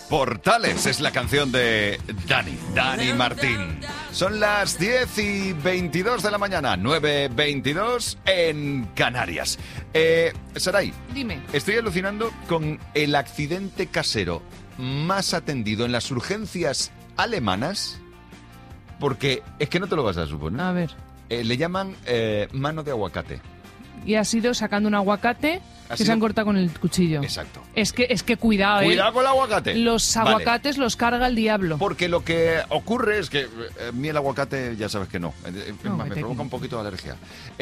Portales es la canción de Dani Martín. Son las 10:22 de la mañana, 9:22 en Canarias. Saray, dime. Estoy alucinando con el accidente casero más atendido en las urgencias alemanas, porque es que no te lo vas a suponer. A ver. Le llaman mano de aguacate. Y ha sido sacando un aguacate que se han cortado con el cuchillo. Exacto. Es que cuidado, Cuidado con el aguacate. Los aguacates los carga el diablo. Porque lo que ocurre es que a mí el aguacate, ya sabes que no. Me provoca un poquito de alergia.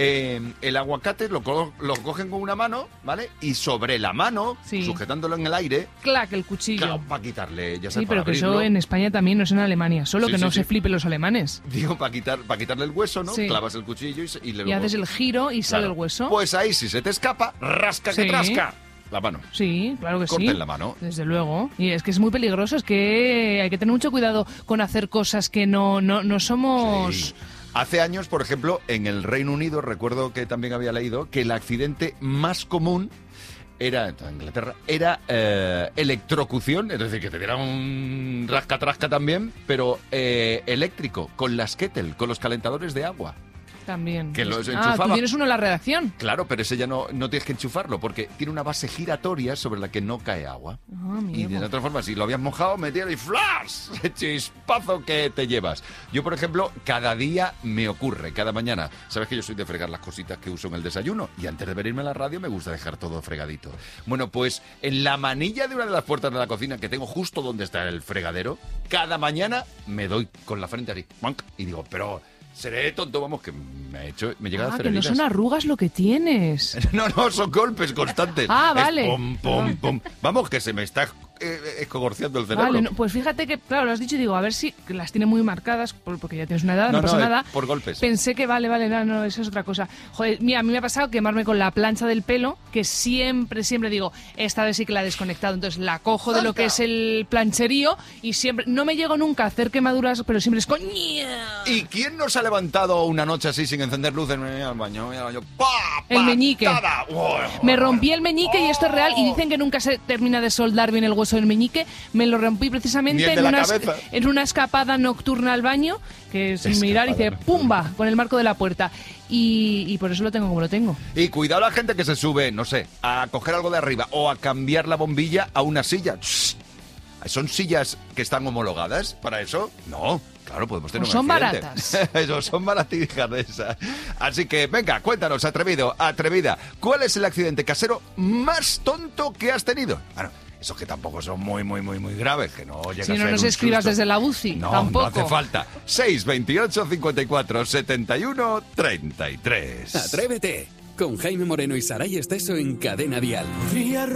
El aguacate lo cogen con una mano, ¿vale? Y sobre la mano, sujetándolo en el aire... Clac, el cuchillo. Claro, para quitarle, ya sabes, sí, pero para que abrirlo. eso en España también, no es en Alemania. Solo que no se flipen los alemanes. Digo, para quitarle el hueso, ¿no? Sí. Clavas el cuchillo y haces el giro y sale el hueso. Pues ahí, si se te escapa, rasca que trasca. La mano. Sí, claro que Corten sí. la mano. Desde luego. Y es que es muy peligroso, es que hay que tener mucho cuidado con hacer cosas que no somos... Sí. Hace años, por ejemplo, en el Reino Unido, recuerdo que también había leído que el accidente más común en Inglaterra, era electrocución, es decir, que te dieran un rasca-trasca también, pero eléctrico, con las kettle, con los calentadores de agua. También. Que los enchufaba. ¿Tú tienes uno en la redacción? Claro, pero ese ya no tienes que enchufarlo, porque tiene una base giratoria sobre la que no cae agua. Y de otra forma, si lo habías mojado, metías y ¡flash! ¡Chispazo que te llevas! Yo, por ejemplo, cada día me ocurre, cada mañana. Sabes que yo soy de fregar las cositas que uso en el desayuno, y antes de venirme a la radio me gusta dejar todo fregadito. Bueno, pues en la manilla de una de las puertas de la cocina, que tengo justo donde está el fregadero, cada mañana me doy con la frente así, y digo, pero... seré tonto, vamos, que me llega a hacer que heridas. no son arrugas lo que tienes. No, son golpes constantes. Vale. Pum, pum, pum. Vamos, que se me está escogorciando el cerebro. Vale, pues fíjate que, claro, lo has dicho y digo, a ver si las tiene muy marcadas, porque ya tienes una edad, no pasa nada. Por golpes. Pensé que vale, no, eso es otra cosa. Joder, mira, a mí me ha pasado quemarme con la plancha del pelo, que siempre digo, esta vez sí que la he desconectado, entonces la cojo de lo que es el plancherío y siempre, no me llego nunca a hacer quemaduras, pero siempre es coña. ¿Y quién nos ha levantado una noche así sin encender luces? Al baño, el meñique. Me rompí el meñique y esto es real, y dicen que nunca se termina de soldar bien el hueso del meñique. Me lo rompí precisamente en una escapada nocturna al baño, que sin mirar hice ¡pumba! Con el marco de la puerta. Y por eso lo tengo como lo tengo. Y cuidado la gente que se sube, no sé, a coger algo de arriba o a cambiar la bombilla a una silla. ¿Son sillas que están homologadas para eso? No. Claro, podemos tener un son accidente. baratas. Eso, son baratijas de esas. Así que, venga, cuéntanos, atrevido, atrevida, ¿cuál es el accidente casero más tonto que has tenido? Bueno, esos que tampoco son muy graves, que no llega a ser no nos escribas desde la UCI, tampoco. No hace falta. 628 54 71 33. Atrévete, con Jaime Moreno y Saray Esteso en Cadena Dial.